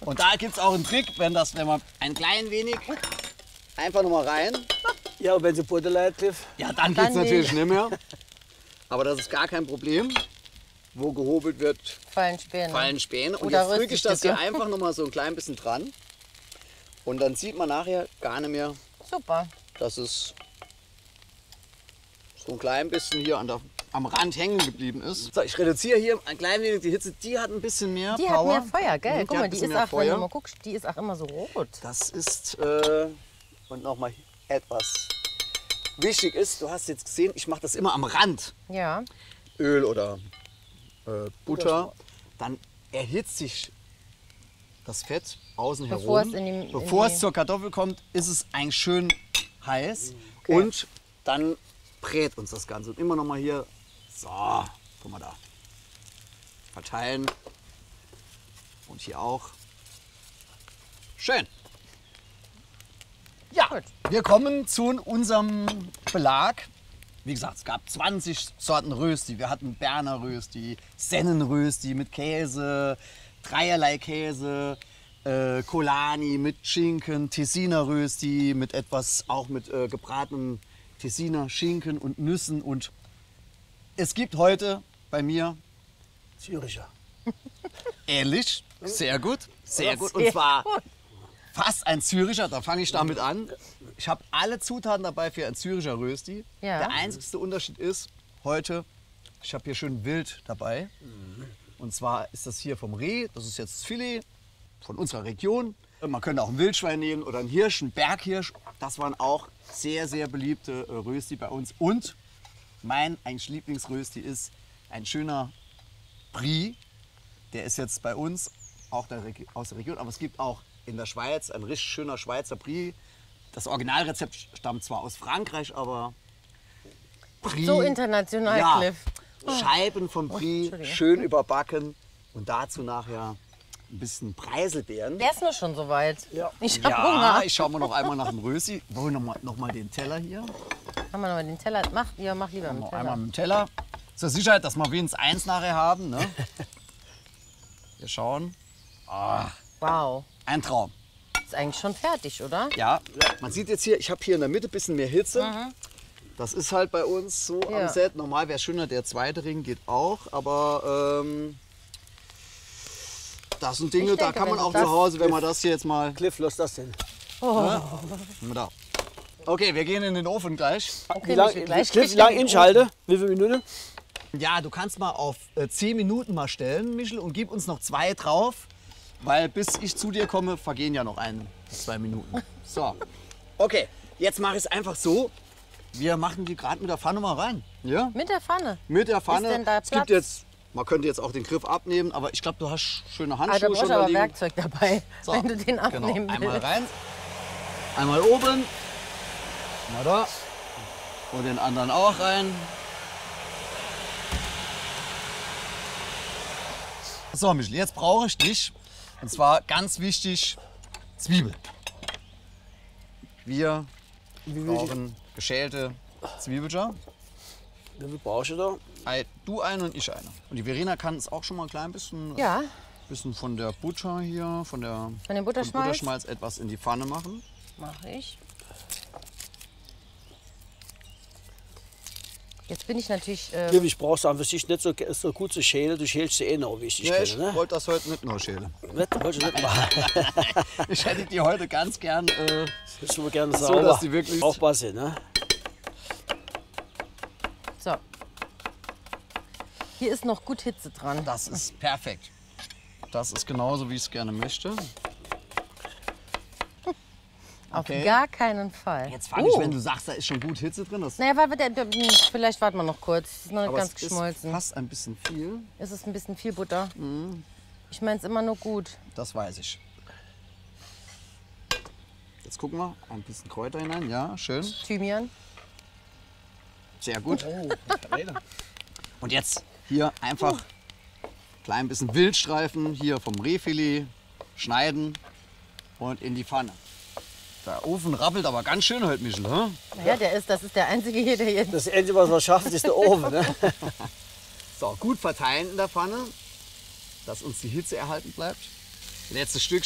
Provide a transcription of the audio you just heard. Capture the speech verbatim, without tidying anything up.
Und da gibt es auch einen Trick, wenn, das, wenn man ein klein wenig einfach noch mal rein. Ja, und wenn sie Butter leid, Cliff? Ja, dann geht es natürlich nicht mehr. Aber das ist gar kein Problem. Wo gehobelt wird, fallen Späne. Fallen Späne. Und Oder jetzt drücke ich das hier Röststücke. einfach noch mal so ein klein bisschen dran. Und dann sieht man nachher gar nicht mehr, Super. dass es so ein klein bisschen hier an der, am Rand hängen geblieben ist. So, ich reduziere hier ein klein wenig die Hitze. Die hat ein bisschen mehr Die Power. hat mehr Feuer, gell? Mhm, Guck hat mal, ein die bisschen ist mehr auch, wenn du Feuer. mal guckst, die ist auch immer so rot. Das ist, äh, und nochmal etwas wichtig ist, du hast jetzt gesehen, ich mache das immer am Rand. Ja. Öl oder äh, Butter. Dann erhitzt sich das Fett außen Bevor herum. es in die- in Bevor die- es zur Kartoffel kommt, ist es eigentlich schön heiß. Okay. Und dann brät uns das Ganze. Und immer noch mal hier, so, guck mal da, verteilen. Und hier auch. Schön. Ja, Gut. wir kommen zu unserem Belag. Wie gesagt, es gab zwanzig Sorten Rösti. Wir hatten Berner Rösti, Sennenrösti mit Käse, dreierlei Käse, äh, Colani mit Schinken, Tessiner Rösti mit etwas, auch mit äh, gebratenem Tessiner Schinken und Nüssen. Und es gibt heute bei mir Züricher. ähnlich, sehr gut, sehr gut. Und Sehr zwar gut. fast ein Züricher, da fange ich damit an. Ich habe alle Zutaten dabei für ein Züricher Rösti. Ja. Der einzigste Unterschied ist heute, ich habe hier schön Wild dabei. Und zwar ist das hier vom Reh, das ist jetzt das Filet von unserer Region. Man könnte auch ein Wildschwein nehmen oder einen Hirsch, einen Berghirsch. Das waren auch sehr, sehr beliebte äh, Rösti bei uns. Und mein eigentlich Lieblingsrösti ist ein schöner Brie. Der ist jetzt bei uns auch der Reg- aus der Region, aber es gibt auch in der Schweiz ein richtig schöner Schweizer Brie. Das Originalrezept stammt zwar aus Frankreich, aber Brie, So international, ja, Cliff. Scheiben vom Brie, Entschuldige. schön überbacken und dazu nachher ein bisschen Preiselbeeren. Der ist nur schon soweit. Ja. Ich hab Ja, Hunger. ich schaue mal noch einmal nach dem Rösti. Wollen wir noch mal, noch mal den Teller hier? Haben wir noch mal den Teller? Mach, ja, mach lieber mit Noch Teller. einmal mit dem Teller. Zur Sicherheit, dass wir wenigstens eins nachher haben. Ne? Wir schauen. Wow. Ein Traum. Ist eigentlich schon fertig, oder? Ja, man sieht jetzt hier, ich habe hier in der Mitte ein bisschen mehr Hitze. Das ist halt bei uns so Ja. am Set. Normal wäre es schöner, der zweite Ring geht auch. Aber ähm, das sind Dinge, Ich da denke, kann man wenn auch das- zu Hause, wenn man das hier jetzt mal... Cliff, lass das denn. Da. Okay, wir gehen in den Ofen gleich. Okay, Wie lang, Michel, gleich Cliff, geht's wie lange in den Inchalte? Wie viele Minuten? Ja, du kannst mal auf äh, zehn Minuten mal stellen, Michel, und gib uns noch zwei drauf. Weil bis ich zu dir komme, vergehen ja noch ein, zwei Minuten. So. Okay, jetzt mache ich es einfach so. Wir machen die gerade mit der Pfanne mal rein. Ja? Mit der Pfanne. Mit der Pfanne. Ist denn da Es gibt Platz? jetzt, man könnte jetzt auch den Griff abnehmen, aber ich glaube, du hast schöne Ah, da Handschuhe brauchst schon du da aber liegen. Werkzeug dabei, So, wenn du den abnehmen genau. Einmal willst. rein, einmal oben. Na da. Und den anderen auch rein. So, Michel, jetzt brauche ich dich. Und zwar ganz wichtig, Zwiebel. Wir brauchen geschälte Zwiebeljar. Wie viel brauchst du da? Ei, Du eine und ich eine. Und die Verena kann es auch schon mal ein klein bisschen, Ja, bisschen von der Butter hier, von der von dem Butterschmalz von Butterschmalz etwas in die Pfanne machen. mache ich. Jetzt bin ich natürlich... Äh, Cliff, ich brauch's an für sich nicht so, so gut zu schälen. Du schälst sie eh noch, wie ich dich Ja, ich kenne. Ne? wollte das heute nicht nur schälen. Nicht, wolltest du nicht machen. Ich hätte die heute ganz gern. Äh, Das ist immer gerne So, sauber. dass die wirklich- Brauchbar sind, ne? so. Hier ist noch gut Hitze dran. das ist perfekt. Das ist genauso, wie ich es gerne möchte. Auf okay. gar keinen Fall. Jetzt fange ich, Oh. wenn du sagst, da ist schon gut Hitze drin. Das Naja, weil wir der, der, hm, vielleicht warten wir noch kurz. Es ist noch nicht aber ganz es ist geschmolzen. fast ein bisschen viel. Es ist ein bisschen viel Butter. Mhm. Ich meine es immer nur gut. Das weiß ich. Jetzt gucken wir. Ein bisschen Kräuter hinein. Ja, schön. Thymian. Sehr gut. Oh, Und jetzt hier einfach ein klein bisschen Wildstreifen hier vom Rehfilet schneiden und in die Pfanne. Der Ofen rappelt aber ganz schön heute, Michel. Hm? Naja, der ist, das ist der einzige hier, der jetzt. Das Einzige, was wir schaffen, ist der Ofen. Ne? So, gut verteilen in der Pfanne, dass uns die Hitze erhalten bleibt. Letztes Stück